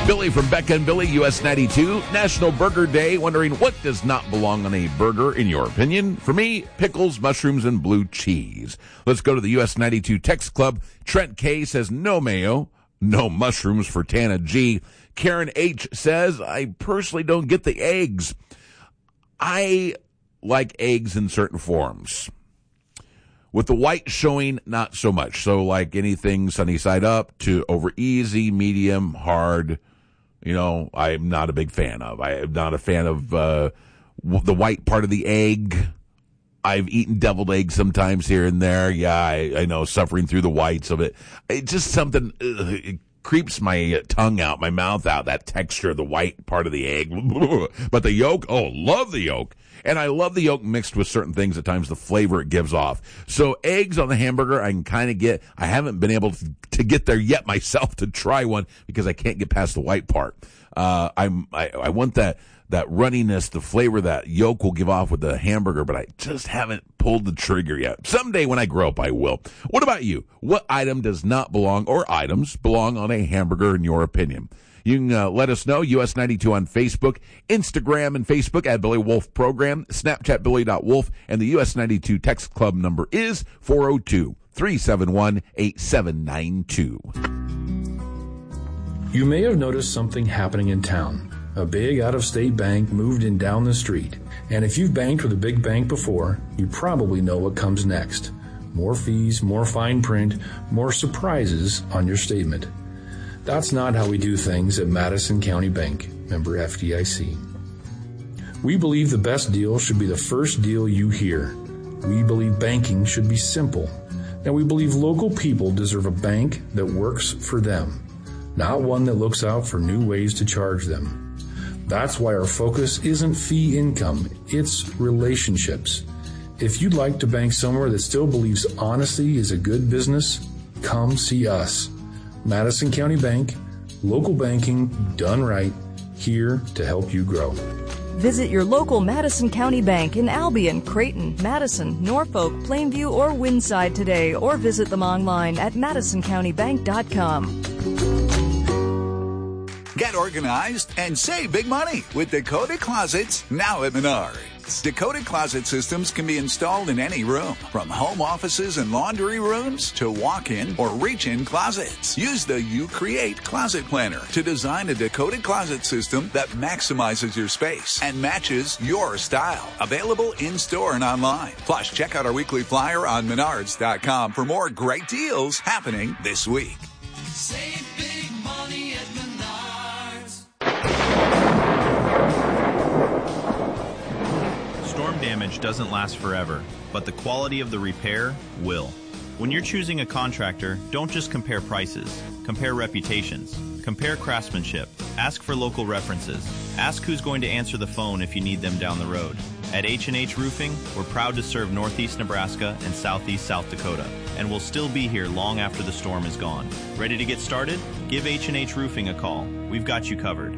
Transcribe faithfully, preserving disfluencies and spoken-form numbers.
Billy from Becca and Billy, U S ninety-two, National Burger Day, wondering what does not belong on a burger, in your opinion? For me, pickles, mushrooms, and blue cheese. Let's go to the U S ninety-two Text Club. Trent K says no mayo, no mushrooms for Tana G. Karen H says, I personally don't get the eggs. I like eggs in certain forms. With the white showing, not so much. So like anything sunny side up to over easy, medium, hard, you know, I'm not a big fan of. I am not a fan of uh, the white part of the egg. I've eaten deviled eggs sometimes here and there. Yeah, I, I know, suffering through the whites of it. It's just something, ugh, it creeps my tongue out, my mouth out, that texture of the white part of the egg. But the yolk, oh, love the yolk. And I love the yolk mixed with certain things at times, the flavor it gives off. So eggs on the hamburger, I can kind of get. I haven't been able to, to get there yet myself to try one because I can't get past the white part. Uh, I'm, I, I want that, that runniness, the flavor that yolk will give off with the hamburger, but I just haven't pulled the trigger yet. Someday when I grow up, I will. What about you? What item does not belong, or items belong on a hamburger in your opinion? You can uh, let us know, U S ninety-two on Facebook, Instagram and Facebook at Billy Wolf Program, Snapchat Billy dot Wolf, and the U S ninety-two Text Club number is four oh two, three seven one, eight seven nine two. You may have noticed something happening in town. A big out-of-state bank moved in down the street. And if you've banked with a big bank before, you probably know what comes next. More fees, more fine print, more surprises on your statement. That's not how we do things at Madison County Bank, member F D I C. We believe the best deal should be the first deal you hear. We believe banking should be simple. And we believe local people deserve a bank that works for them, not one that looks out for new ways to charge them. That's why our focus isn't fee income, it's relationships. If you'd like to bank somewhere that still believes honesty is a good business, come see us. Madison County Bank, local banking done right, here to help you grow. Visit your local Madison County Bank in Albion, Creighton, Madison, Norfolk, Plainview, or Windside today, or visit them online at madison county bank dot com. Get organized and save big money with Dakota Closets now at Menards. Dakota Closet systems can be installed in any room, from home offices and laundry rooms to walk-in or reach-in closets. Use the You Create Closet Planner to design a Dakota Closet system that maximizes your space and matches your style. Available in-store and online. Plus, check out our weekly flyer on menards dot com for more great deals happening this week. Save big money at Menards. Storm damage doesn't last forever, but the quality of the repair will. When you're choosing a contractor, don't just compare prices. Compare reputations. Compare craftsmanship. Ask for local references. Ask who's going to answer the phone if you need them down the road. At H and H Roofing, we're proud to serve Northeast Nebraska and Southeast South Dakota, and we'll still be here long after the storm is gone. Ready to get started? Give H and H Roofing a call. We've got you covered.